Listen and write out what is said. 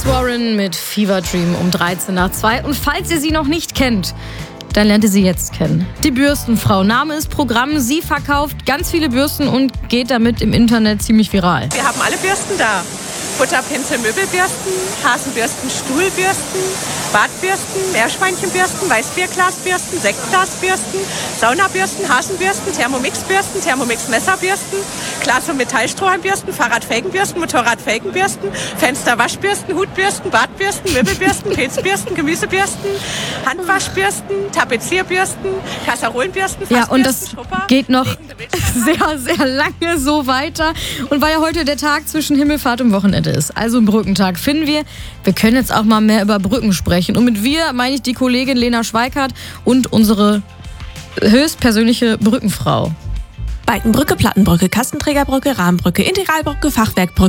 Alice Warren mit Fever Dream um 2:13. Und falls ihr sie noch nicht kennt, dann lernt ihr sie jetzt kennen. Die Bürstenfrau. Name ist Programm. Sie verkauft ganz viele Bürsten und geht damit im Internet ziemlich viral. Wir haben alle Bürsten da. Butterpinsel, Möbelbürsten, Hasenbürsten, Stuhlbürsten, Badbürsten, Meerschweinchenbürsten, Weißbierglasbürsten, Sektglasbürsten, Saunabürsten, Hasenbürsten, Thermomixbürsten, Thermomix-Messerbürsten, Glas- und Metallstrohhalmbürsten, Fahrradfelgenbürsten, Motorradfelgenbürsten, Fensterwaschbürsten, Hutbürsten, Badbürsten, Möbelbürsten, Pilzbürsten, Gemüsebürsten, Handwaschbürsten, Tapezierbürsten, Kasserolenbürsten, Ja, und das Schrupper, geht noch sehr, sehr lange so weiter. Und weil ja heute der Tag zwischen Himmelfahrt und Wochenende ist, also ein Brückentag, finden wir können jetzt auch mal mehr über Brücken sprechen. Und mit wir meine ich die Kollegin Lena Schweikart und unsere höchstpersönliche Brückenfrau. Balkenbrücke, Plattenbrücke, Kastenträgerbrücke, Rahmenbrücke, Integralbrücke, Fachwerkbrücke,